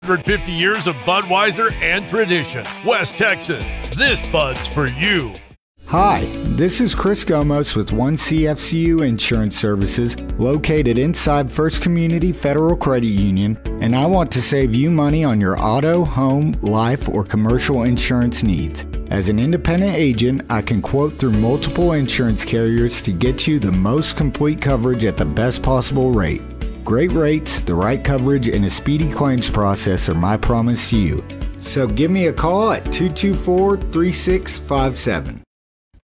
150 years of Budweiser and tradition. West Texas, this Bud's for you. Hi, this is Chris Gomos with 1CFCU Insurance Services, located inside First Community Federal Credit Union, and I want to save you money on your auto, home, life, or commercial insurance needs. As an independent agent, I can quote through multiple insurance carriers to get you the most complete coverage at the best possible rate. Great rates, the right coverage, and a speedy claims process are my promise to you. So give me a call at 224-3657.